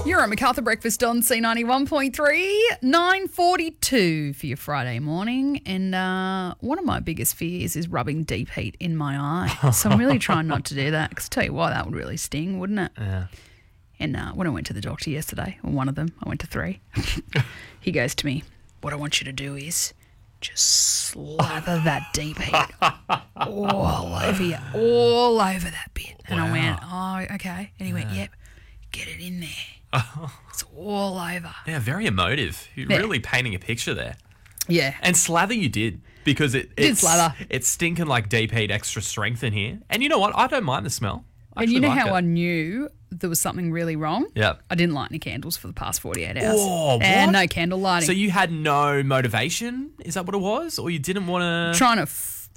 You're at MacArthur Breakfast on C91.3, 9:42 for your Friday morning. And one of my biggest fears is rubbing deep heat in my eye. So I'm really trying not to do that because, tell you what, that would really sting, wouldn't it? Yeah. And when I went to the doctor yesterday, or one of them, I went to 3, he goes to me, what I want you to do is just slather that deep heat all over you, all over that bit. And I went, oh, okay. And he went, yep, get it in there. It's all over. Yeah, very emotive. You're really painting a picture there. Yeah. And slather you did, because it's slather. It's stinking like deep heat, extra strength in here. And you know what? I don't mind the smell. And you know how I knew there was something really wrong? Yeah. I didn't light any candles for the past 48 hours. Oh, what? And no candle lighting. So you had no motivation? Is that what it was? Or you didn't want to... Trying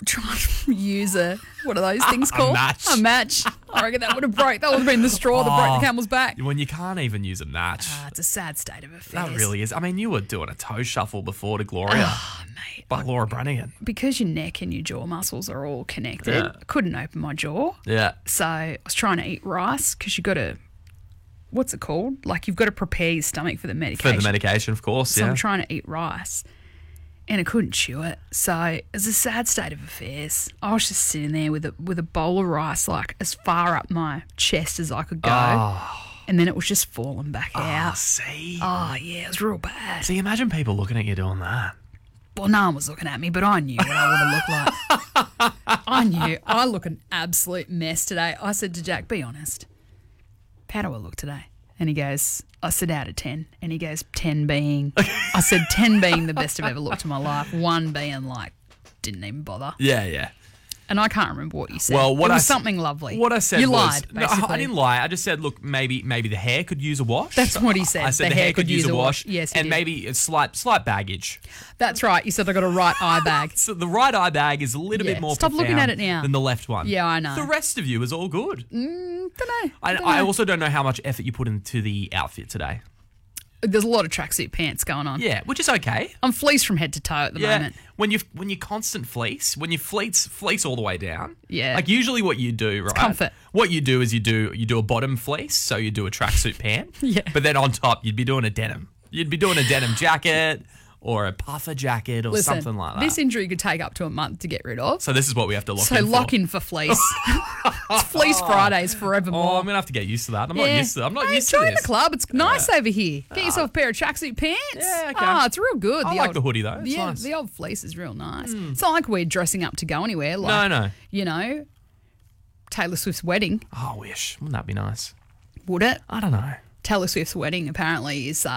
to use what are those things called? A match. A match. I reckon that would have been the straw that broke the camel's back. When you can't even use a match. It's a sad state of affairs. That really is. I mean, you were doing a toe shuffle before to Gloria. Oh, mate. By Laura Branigan. Because your neck and your jaw muscles are all connected, I couldn't open my jaw. Yeah. So I was trying to eat rice because you've got to, what's it called? Like you've got to prepare your stomach for the medication. For the medication, of course, So I'm trying to eat rice. And I couldn't chew it. So it was a sad state of affairs. I was just sitting there with a bowl of rice, like as far up my chest as I could go. And then it was just falling back out. See? Oh, yeah, it was real bad. See, imagine people looking at you doing that. Well, no one was looking at me, but I knew what I would have looked like. I knew. I look an absolute mess today. I said to Jack, be honest. How do I look today? And he goes, I said out of 10. And he goes, 10 being, I said 10 being the best I've ever looked in my life. 1 being like, didn't even bother. Yeah. And I can't remember what you said. Well, it was something lovely. What I said you was... lied, basically. No, I didn't lie. I just said, look, maybe the hair could use a wash. That's what he said. I said the hair could use a wash. Yes, he and did. maybe a slight baggage. That's right. You said I got a right eye bag. So the right eye bag is a little bit more Stop looking profound at it now. than the left one. Yeah, I know. The rest of you is all good. Don't know. I also don't know how much effort you put into the outfit today. There's a lot of tracksuit pants going on. Yeah, which is okay. I'm fleeced from head to toe at the moment. When you constant fleece, when you fleece all the way down. Yeah. Like usually what you do, right? Comfort. What you do is you do a bottom fleece, so you do a tracksuit pant. Yeah. But then on top you'd be doing a denim. You'd be doing a denim jacket or a puffer jacket or something like that. This injury could take up to a month to get rid of. So this is what we have to lock in So for. lock in for fleece. It's Fleece Fridays forevermore. Oh, I'm going to have to get used to that. I'm not used to this. Join the club. It's nice over here. Get yourself a pair of tracksuit pants. Yeah, okay. It's real good. I like the hoodie though. It's nice. The old fleece is real nice. It's not like we're dressing up to go anywhere. Like, No. You know, Taylor Swift's wedding. Oh, I wish. Wouldn't that be nice? Would it? I don't know. Taylor Swift's wedding apparently is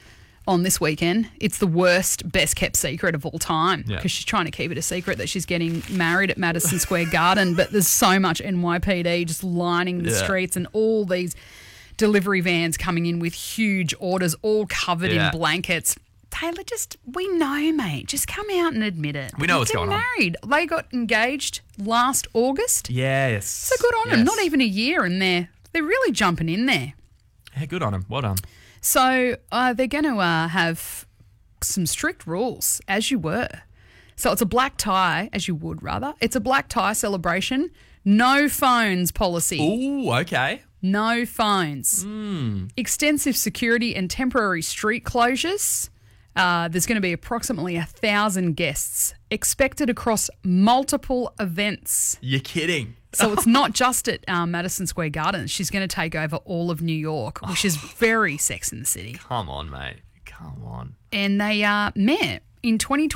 on this weekend. It's the worst, best kept secret of all time because she's trying to keep it a secret that she's getting married at Madison Square Garden, but there's so much NYPD just lining the streets and all these delivery vans coming in with huge orders all covered in blankets. Taylor, we know, mate. Just come out and admit it. We know what's going on. Married. They got engaged last August. Yes. So good on them. Not even a year and they're really jumping in there. Yeah, good on them. Well done. So they're going to have some strict rules, as you were. So it's a black tie, as you would, rather. It's a black tie celebration. No phones policy. Ooh, okay. No phones. Extensive security and temporary street closures. There's going to be approximately 1,000 guests expected across multiple events. You're kidding. So it's not just at Madison Square Garden. She's going to take over all of New York, which is very Sex in the City. Come on, mate. Come on. And they met in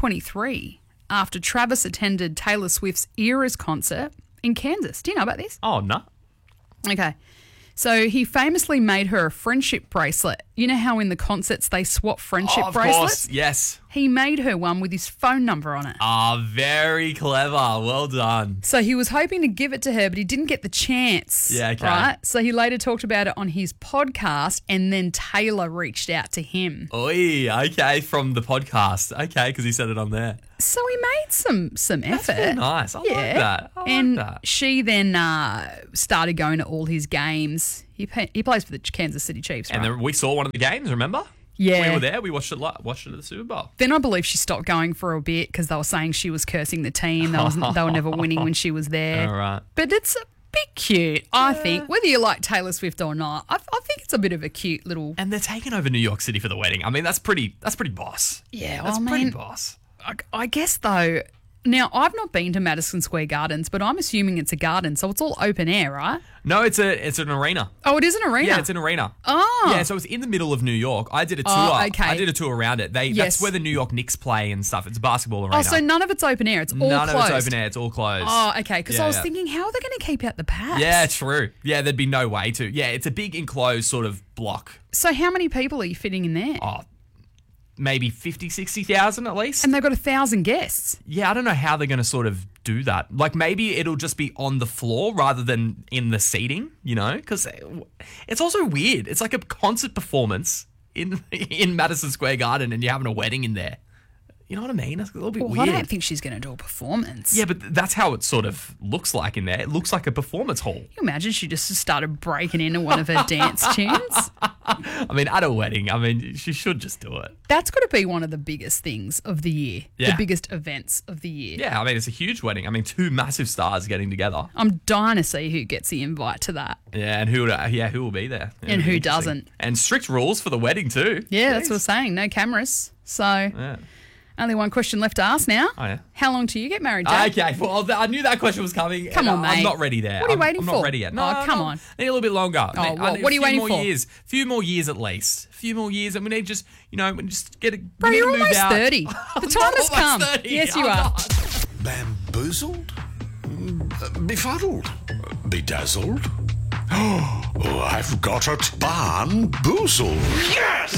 2023 after Travis attended Taylor Swift's Eras concert in Kansas. Do you know about this? Oh, no. Okay. So he famously made her a friendship bracelet. You know how in the concerts they swap friendship bracelets? Of course, yes. He made her one with his phone number on it. Very clever. Well done. So he was hoping to give it to her, but he didn't get the chance. Yeah, okay. Right? So he later talked about it on his podcast, and then Taylor reached out to him. Oi, okay, from the podcast. Okay, because he said it on there. So he made some effort. That's very nice. I like that. And she then started going to all his games. He plays for the Kansas City Chiefs, right? And then we saw one of the games, remember? Yeah. We were there. We watched it at the Super Bowl. Then I believe she stopped going for a bit because they were saying she was cursing the team. They were never winning when she was there. All right. But it's bit cute, I think. Whether you like Taylor Swift or not, I think it's a bit of a cute little... And they're taking over New York City for the wedding. I mean, that's pretty boss. Yeah, That's pretty boss. I guess, though... Now, I've not been to Madison Square Gardens, but I'm assuming it's a garden, so it's all open air, right? No, it's an arena. Oh, it is an arena? Yeah, it's an arena. Oh. Yeah, so it's in the middle of New York. I did a tour. Oh, okay. I did a tour around it. That's where the New York Knicks play and stuff. It's a basketball arena. Oh, so none of it's open air. It's all None closed. of it's open air. It's all closed. Oh, okay. Because I was thinking, how are they going to keep out the Pats? Yeah, true. Yeah, there'd be no way to. Yeah, it's a big enclosed sort of block. So how many people are you fitting in there? Oh, maybe 50, 60,000 at least. And they've got 1,000 guests. Yeah, I don't know how they're going to sort of do that. Like maybe it'll just be on the floor rather than in the seating, you know? Because it's also weird. It's like a concert performance in Madison Square Garden and you're having a wedding in there. You know what I mean? It's a little bit weird. I don't think she's going to do a performance. Yeah, but that's how it sort of looks like in there. It looks like a performance hall. Can you imagine she just started breaking into one of her dance tunes? I mean, at a wedding, she should just do it. That's got to be one of the biggest things of the year. Yeah. The biggest events of the year. Yeah, it's a huge wedding. Two massive stars getting together. I'm dying to see who gets the invite to that. Yeah, and who will be there. And who doesn't. And strict rules for the wedding too. Yeah, that's what I'm saying. No cameras. So... Yeah. Only one question left to ask now. Oh, yeah. How long till you get married, Jack? Okay, well, I knew that question was coming. Come on, mate. I'm not ready there. What are you waiting I'm for? not ready yet. No, come on. I need a little bit longer. Oh, what are you waiting for? A few more years at least. A few more years. And we need just, we just get it. Bro, you're almost 30. The time has come. 30. Yes, you are. Bamboozled? Befuddled? Bedazzled? Oh, I've got it. Bamboozled. Yes!